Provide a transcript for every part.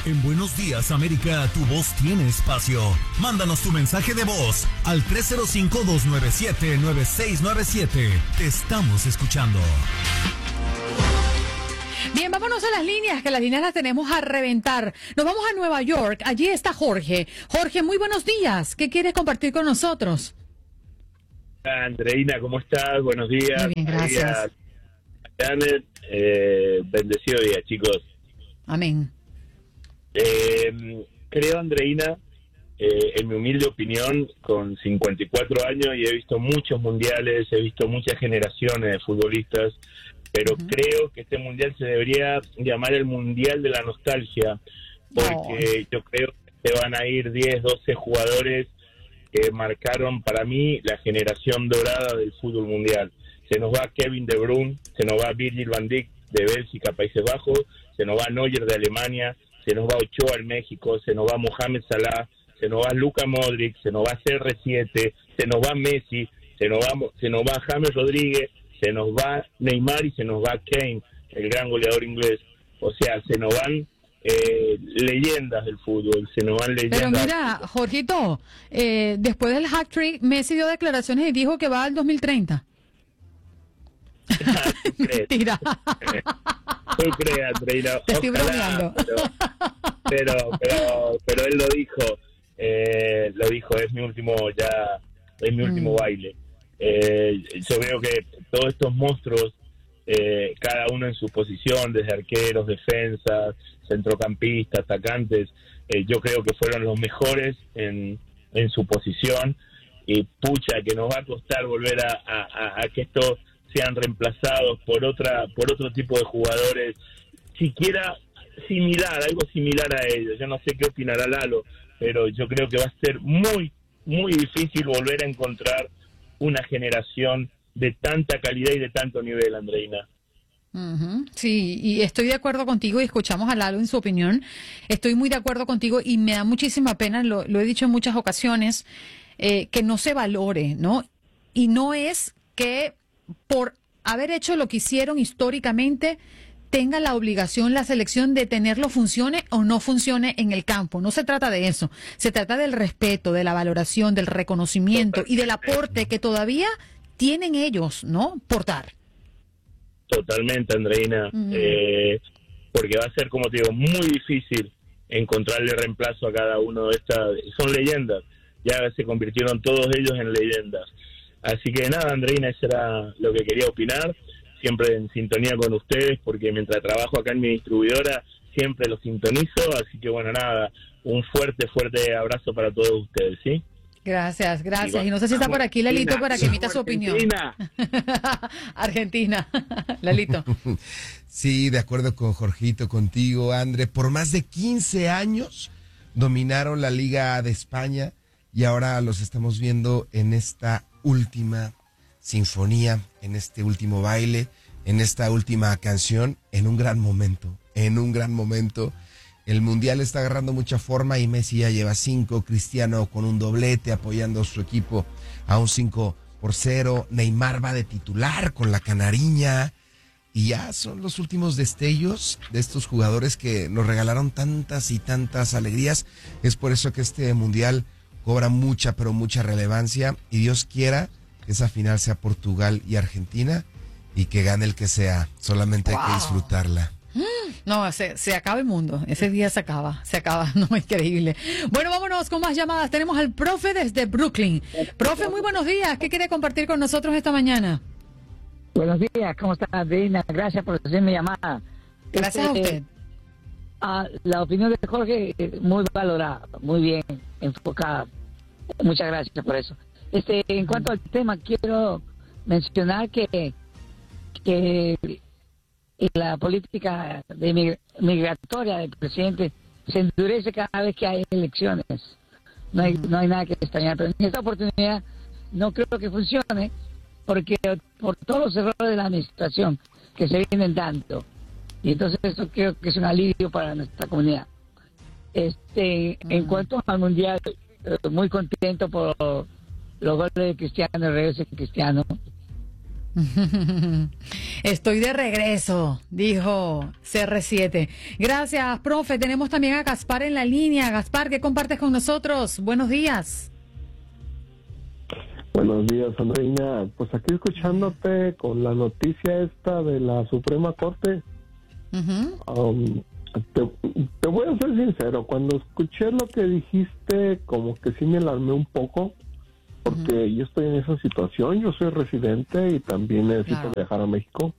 En Buenos Días, América, tu voz tiene espacio. Mándanos tu mensaje de voz al 305-297-9697. Te estamos escuchando. Bien, vámonos a las líneas, que las líneas las tenemos a reventar. Nos vamos a Nueva York. Allí está Jorge. Jorge, muy buenos días. ¿Qué quieres compartir con nosotros? Andreina, ¿cómo estás? Buenos días. Muy bien, gracias. Janet, bendecido día, chicos. Amén. Creo, Andreina, en mi humilde opinión, con 54 años y he visto muchos mundiales, he visto muchas generaciones de futbolistas, pero creo que este mundial se debería llamar el Mundial de la Nostalgia, porque yo creo que van a ir 10, 12 jugadores que marcaron para mí la generación dorada del fútbol mundial. Se nos va Kevin De Bruyne, se nos va Virgil van Dijk de Bélgica, Países Bajos, se nos va Neuer de Alemania, se nos va Ochoa en México, se nos va Mohamed Salah, se nos va Luka Modric, se nos va CR7, se nos va Messi, se nos va James Rodríguez, se nos va Neymar y se nos va Kane, el gran goleador inglés. O sea, se nos van leyendas del fútbol, se nos van leyendas. Pero mira, Jorgito, después del hat-trick, Messi dio declaraciones y dijo que va al 2030. Mentira. Tú crees, Andreina. Te estoy bromeando. Pero él lo dijo, es mi último baile. Yo veo que todos estos monstruos, cada uno en su posición, desde arqueros, defensas, centrocampistas, atacantes, yo creo que fueron los mejores en su posición, y pucha que nos va a costar volver a que estos sean reemplazados por otro tipo de jugadores, siquiera algo similar a ellos. Yo no sé qué opinará Lalo, pero yo creo que va a ser muy, muy difícil volver a encontrar una generación de tanta calidad y de tanto nivel, Andreina. Sí, y estoy de acuerdo contigo, y escuchamos a Lalo en su opinión. Estoy muy de acuerdo contigo y me da muchísima pena, lo he dicho en muchas ocasiones, que no se valore, ¿no? Y no es que por haber hecho lo que hicieron históricamente tenga la obligación la selección de tenerlo, funcione o no funcione en el campo. No se trata de eso. Se trata del respeto, de la valoración, del reconocimiento y del aporte que todavía tienen ellos, ¿no? Portar. Totalmente, Andreina. Porque va a ser, como te digo, muy difícil encontrarle reemplazo a cada uno de estas. Son leyendas. Ya se convirtieron todos ellos en leyendas. Así que nada, Andreina, eso era lo que quería opinar. Siempre en sintonía con ustedes, porque mientras trabajo acá en mi distribuidora siempre los sintonizo, así que bueno, nada, un fuerte abrazo para todos ustedes, ¿sí? Gracias. Y no sé si está por aquí Lalito para que emita su opinión. Argentina. Lalito. Sí, de acuerdo con Jorgito, contigo, André. Por más de 15 años dominaron la Liga de España y ahora los estamos viendo en esta última sinfonía, en este último baile, en esta última canción, en un gran momento. El Mundial está agarrando mucha forma y Messi ya lleva 5, Cristiano con un doblete apoyando a su equipo a un 5-0, Neymar va de titular con la canariña y ya son los últimos destellos de estos jugadores que nos regalaron tantas y tantas alegrías. Es por eso que este Mundial cobra mucha, pero mucha relevancia y Dios quiera que esa final sea Portugal y Argentina y que gane el que sea, solamente hay que disfrutarla. No, se acaba el mundo, ese día se acaba, no, increíble. Bueno, vámonos con más llamadas, tenemos al profe desde Brooklyn. Profe, muy buenos días, ¿qué quiere compartir con nosotros esta mañana? Buenos días, ¿cómo está, Adriana? Gracias por hacerme llamada. Gracias a usted. La opinión de Jorge, muy valorada, muy bien enfocada. Muchas gracias por eso. En cuanto al tema, quiero mencionar que la política migratoria del presidente se endurece cada vez que hay elecciones. No hay nada que extrañar, pero en esta oportunidad no creo que funcione, porque por todos los errores de la administración que se vienen dando, y entonces eso creo que es un alivio para nuestra comunidad. En cuanto al mundial, muy contento por los goles de Cristiano, el regreso de Cristiano. Estoy de regreso, dijo CR7. Gracias, profe. Tenemos también a Gaspar en la línea. Gaspar, ¿qué compartes con nosotros? Buenos días. Buenos días, Andreina. Pues aquí escuchándote con la noticia esta de la Suprema Corte. Te voy a ser sincero, cuando escuché lo que dijiste, como que sí me alarmé un poco, porque yo estoy en esa situación, yo soy residente y también necesito viajar a México.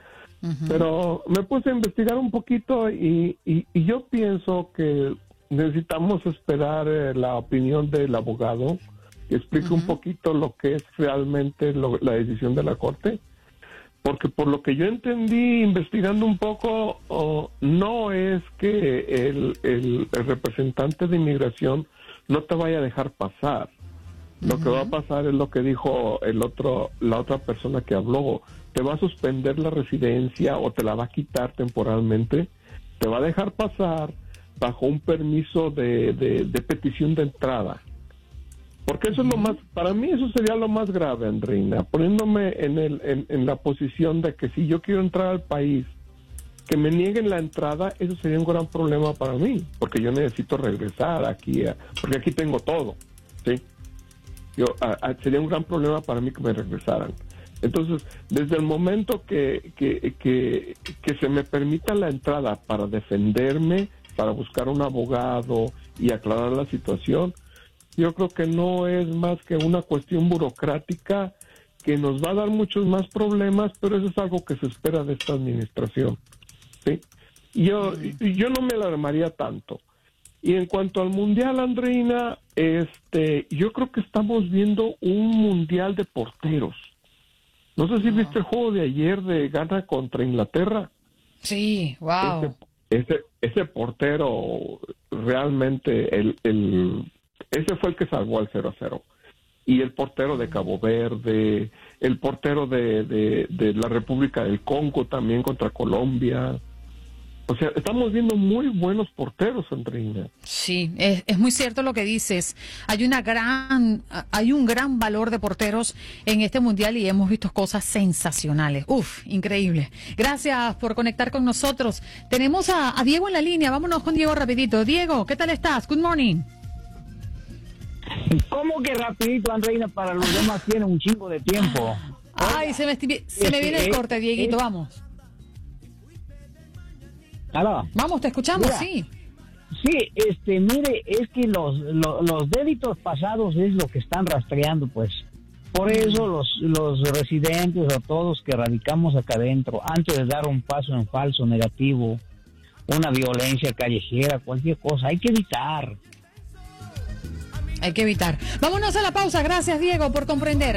Pero me puse a investigar un poquito y yo pienso que necesitamos esperar la opinión del abogado que explique un poquito lo que es realmente la decisión de la Corte. Porque por lo que yo entendí investigando un poco, no es que el representante de inmigración no te vaya a dejar pasar. Lo que va a pasar es lo que dijo la otra persona que habló. Te va a suspender la residencia o te la va a quitar temporalmente. Te va a dejar pasar bajo un permiso de petición de entrada. Porque eso es lo más, para mí eso sería lo más grave, Andreina, poniéndome en la posición de que si yo quiero entrar al país, que me nieguen la entrada, eso sería un gran problema para mí, porque yo necesito regresar aquí, porque aquí tengo todo, ¿sí? Sería un gran problema para mí que me regresaran. Entonces, desde el momento que se me permita la entrada para defenderme, para buscar un abogado y aclarar la situación, yo creo que no es más que una cuestión burocrática que nos va a dar muchos más problemas, pero eso es algo que se espera de esta administración, ¿sí? Yo no me alarmaría tanto. Y en cuanto al mundial, Andreina, yo creo que estamos viendo un mundial de porteros. No sé si viste el juego de ayer de Ghana contra Inglaterra. Sí, wow. Ese portero realmente ese fue el que salvó al 0-0. Y el portero de Cabo Verde, el portero de la República del Congo también contra Colombia. O sea, estamos viendo muy buenos porteros, Andreina. Sí, es muy cierto lo que dices. Hay un gran valor de porteros en este mundial y hemos visto cosas sensacionales. Uf, increíble. Gracias por conectar con nosotros. Tenemos a Diego en la línea. Vámonos con Diego rapidito. Diego, ¿qué tal estás? Good morning. ¿Cómo que rapidito, Andreina? Para los demás tiene un chingo de tiempo. Ay, se me viene el corte, Dieguito, vamos. ¿Aló? Vamos, te escuchamos, mira, sí. Sí, mire, es que los delitos pasados es lo que están rastreando, pues. Por eso los residentes o todos que radicamos acá adentro, antes de dar un paso en falso, negativo, una violencia callejera, cualquier cosa, hay que evitar. Vámonos a la pausa. Gracias, Diego, por comprender.